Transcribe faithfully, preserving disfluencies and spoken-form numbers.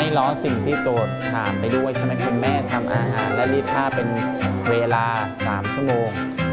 ล้อสิ่งที่โจทย์ถามไปด้วยใช่ไหมคุณแม่ทำอาหารและรีดผ้าเป็นเวลาสามชั่วโมง